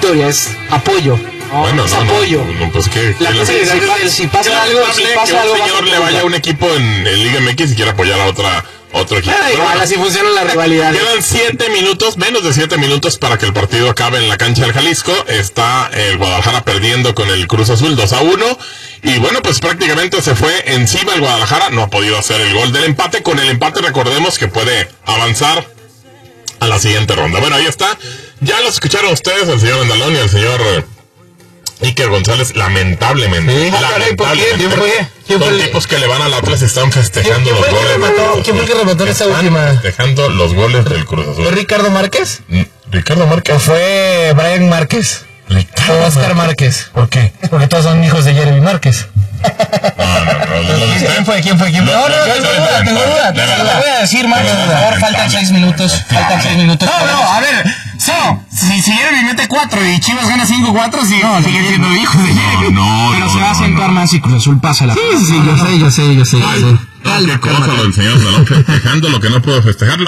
victoria, es apoyo. Bueno, es apoyo. No, pues que si pasa algo, un señor le vaya a un equipo en Liga MX y quiera apoyar a otro equipo. Igual así funciona la rivalidad. Quedan 7 minutos, menos de 7 minutos para que el partido acabe en la cancha del Jalisco. Está el Guadalajara perdiendo con el Cruz Azul 2-1. Y bueno, pues prácticamente se fue encima el Guadalajara. No ha podido hacer el gol del empate. Con el empate recordemos que puede avanzar a la siguiente ronda. Bueno, ahí está. Ya los escucharon ustedes, el señor Vendalón y el señor Iker González, lamentablemente. ¿Quién fue son tipos que le van al Atlas y están festejando los goles. ¿Quién fue el que remató en esa última? Festejando los goles del Cruz Azul. ¿Fue Ricardo Márquez? ¿Ricardo Márquez? ¿O fue Brian Márquez? ¿Ricardo ¿O Oscar Márquez? ¿Por qué? Porque todos son hijos de Jeremy Márquez. No. ¿Quién fue? No, tengo duda. Te voy a decir, Max, por favor, faltan 6 minutos. No, a ver, si Jeremy mete 4 y Chivas gana 5-4, siguen siendo hijos de Jeremy. Pero se va a acentuar más y Cruz Azul pasa la... Sí, yo sé. Qué cosa lo del señor Salón festejando lo que no puedo festejar.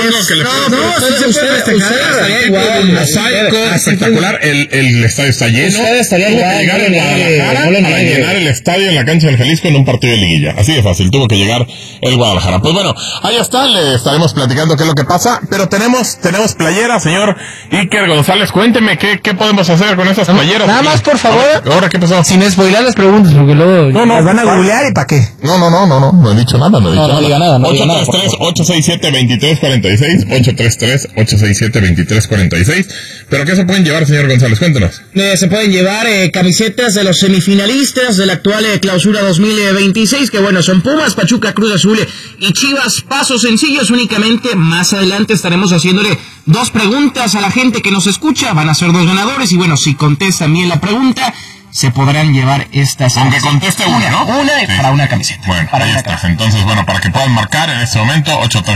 Estaría igual. Espectacular. El estadio está lleno. Estaría llegar el Guadalajara para llenar el estadio en la cancha del Jalisco en un partido de liguilla. Así de fácil. Tuvo que llegar el Guadalajara. Pues bueno, ahí está. Le estaremos platicando qué es lo que pasa. Pero tenemos playera, señor Iker González. Cuénteme qué podemos hacer con esas playeras. Nada más, por favor. ¿Ahora qué pasó? Sin spoiler las preguntas, porque luego las van a googlear y ¿para qué? No he dicho nada. No diga nada. 833-867-2346, 833-867-2346. ¿Pero qué se pueden llevar, señor González? Cuéntanos. Se pueden llevar camisetas de los semifinalistas de la actual clausura 2026, que bueno, son Pumas, Pachuca, Cruz Azul y Chivas. Pasos sencillos únicamente. Más adelante estaremos haciéndole 2 preguntas a la gente que nos escucha. Van a ser 2 ganadores y bueno, si contestan bien la pregunta, se podrán llevar estas. Aunque conteste una, ¿no? Una sí. Para una camiseta. Bueno, para ahí está. Entonces, bueno, para que puedan marcar en este momento,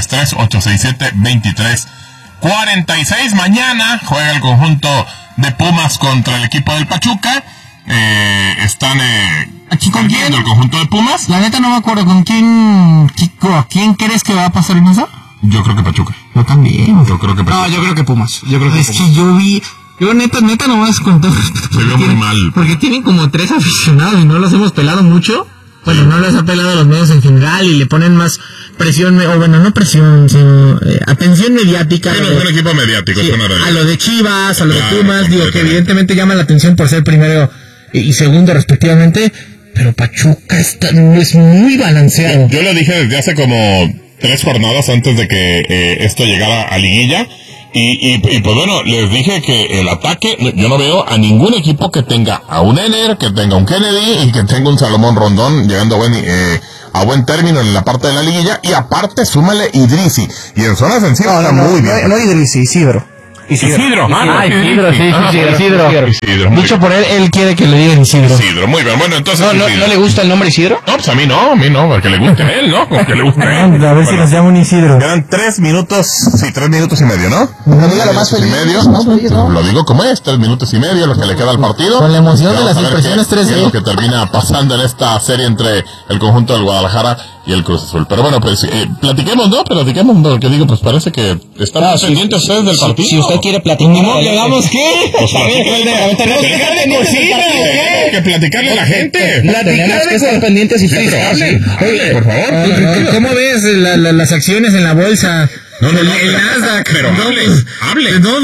833-867-2346. Mañana juega el conjunto de Pumas contra el equipo del Pachuca. Están ¿con quién? el conjunto de Pumas. La neta no me acuerdo con quién. ¿A quién crees que va a pasar en eso? Yo creo que Pachuca. Yo también. Yo creo que Pachuca. No, yo creo que Pumas. Yo neta nomás con todo respeto. Se vio muy mal. Porque tienen como 3 aficionados y no los hemos pelado mucho. Bueno, no los ha pelado a los medios en general y le ponen más presión, o bueno, no presión, sino atención mediática. Sí, es un equipo mediático, sí, es una realidad. A lo de Chivas, a lo de Pumas, digo que evidentemente llama la atención por ser primero y segundo respectivamente, pero Pachuca es muy balanceado. Yo lo dije desde hace como 3 jornadas antes de que esto llegara a liguilla. Y pues bueno, les dije que el ataque, yo no veo a ningún equipo que tenga a un Ener, que tenga un Kennedy y que tenga un Salomón Rondón llegando a buen término en la parte de la liguilla. Y aparte, súmale Idrissi. Y en zona ofensiva está muy bien. No Idrissi, Isidro. Isidro. Isidro. Dicho por él quiere que le digan Isidro. Isidro, muy bien. Bueno, entonces. ¿No le gusta el nombre Isidro? No, pues a mí no, que le guste a él, ¿no? Que le guste a él. A ver si nos llama un Isidro. Quedan 3 minutos, 3 minutos y medio, ¿no? No diga lo más feliz. Lo digo como es, 3 minutos y medio, lo que le queda al partido. Con la emoción de las impresiones 3 es lo que termina pasando en esta serie entre el conjunto del Guadalajara y el Cruz Azul. Pero bueno, pues platiquemos, porque digo, pues parece que están pendientes ustedes del partido. Si usted quiere platicar, ¿le hagamos qué? Pues que platicarle a la gente. Tenemos que estar pendientes y hable, por favor. ¿Cómo ves las acciones en la bolsa? El Nasdaq. Pero hable. No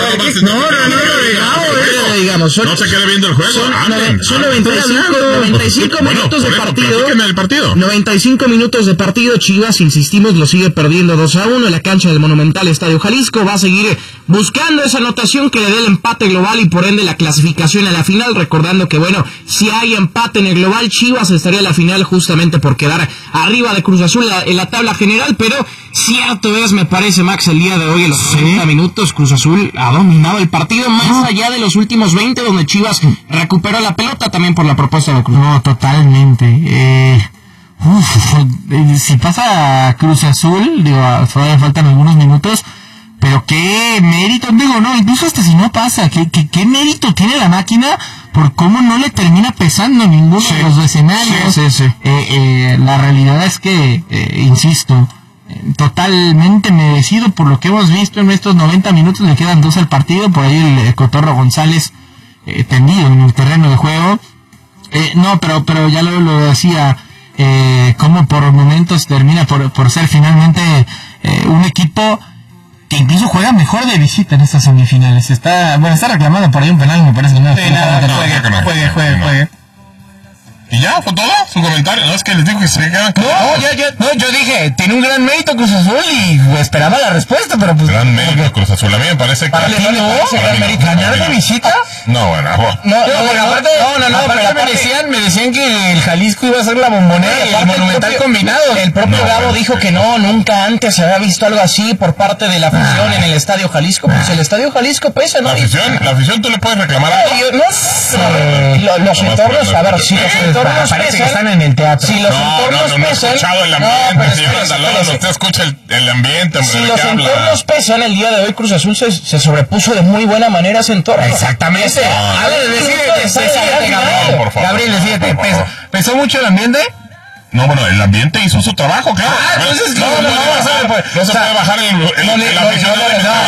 se quede viendo el juego. Son 95 minutos de partido. 95 minutos de partido. Chivas, insistimos, lo sigue perdiendo 2-1 en la cancha del Monumental Estadio Jalisco. Va a seguir buscando esa anotación que le dé el empate global y por ende la clasificación a la final. Recordando que, bueno, si hay empate en el global, Chivas estaría en la final justamente por quedar arriba de Cruz Azul en la tabla general. Pero cierto es, me parece, Max, el día de hoy, en los 60 minutos, Cruz Azul ha dominado el partido más allá de los últimos 20, donde Chivas recuperó la pelota también por la propuesta de Cruz. No, totalmente. Si pasa Cruz Azul, todavía faltan algunos minutos, pero qué mérito, incluso hasta si no pasa, qué mérito tiene la máquina por cómo no le termina pesando ninguno de los escenarios. La realidad es que, insisto, totalmente merecido por lo que hemos visto en estos 90 minutos. Le quedan 2 al partido, por ahí el Cotorro González tendido en el terreno de juego. No, pero ya lo decía, como por momentos termina por ser finalmente un equipo que incluso juega mejor de visita en estas semifinales. Está reclamando por ahí un penal, me parece que no. Sí, juegue. ¿Y ya? ¿Fue todo? ¿Su comentario? No, es que les digo que se quedan... No, yo dije, tiene un gran mérito Cruz Azul y esperaba la respuesta, pero pues... Gran mérito Cruz Azul, a mí me parece que... ¿Para ti no le parece gran mérito ganar de visita? No, bueno, aparte me decían que el Jalisco iba a ser la Bombonera y el Monumental combinado. El propio Gabo dijo que nunca antes se había visto algo así por parte de la afición en el Estadio Jalisco. Pues el Estadio Jalisco pesa, ¿no? La afición tú le puedes reclamar algo. Los entornos, a ver, si los entornos parece que están en el teatro. Si los entornos pesan... No he escuchado el ambiente, señor. Usted escucha el ambiente. Si los entornos pesan, el día de hoy Cruz Azul se sobrepuso de muy buena manera a ese entorno. Exactamente. Gabriel, decídete, ¿pesó mucho el ambiente? No, bueno, el ambiente hizo su trabrajo, claro. Entonces no se puede bajar la afición.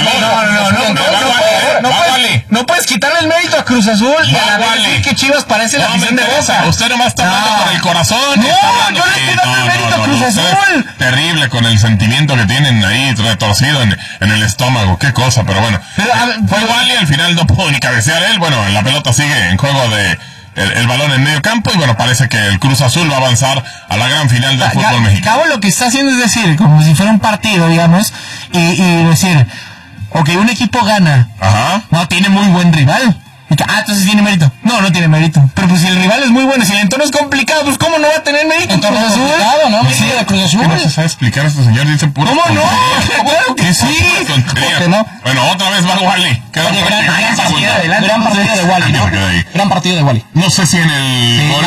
No puedes quitarle el mérito a Cruz Azul y a la vez decir que Chivas parece la afición de Boca. Usted nomás está hablando por el corazón. No, yo le estoy dando el mérito a Cruz Azul. Terrible con el sentimiento que tienen ahí retorcido en el estómago. Qué cosa, pero bueno. Fue Wally, al final no pudo ni cabecear él. Bueno, la pelota sigue en juego de... El balón en medio campo y bueno, parece que el Cruz Azul va a avanzar a la gran final del fútbol mexicano. Cabo lo que está haciendo es decir, como si fuera un partido, digamos, y decir, ok, un equipo gana, no tiene muy buen rival. Entonces tiene mérito. No tiene mérito. Pero pues si el rival es muy bueno, si el entorno es complicado, pues ¿cómo no va a tener mérito? Entorno es complicado, ¿no? De Cruz Azul. No se sabe explicar a este señor, dice puro. ¿Cómo no? Claro que sí. ¿Por qué no? Bueno, otra vez va Wally. Gran partido de Wally, ¿no? Gran partido de Wally. No sé si en el gol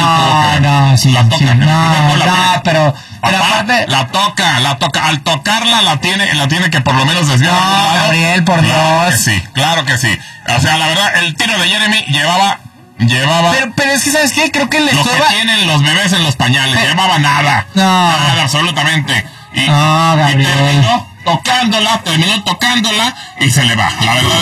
pero aparte la toca, al tocarla la tiene que por lo menos desviar. No, Gabriel, por Dios. Claro que sí. O sea, la verdad, el tiro de Jeremy llevaba pero es que ¿sabes qué? Creo que le lo que tienen los bebés en los pañales, llevaba nada. Nada, absolutamente. Y Gabriel. terminó tocándola y se le va. La verdad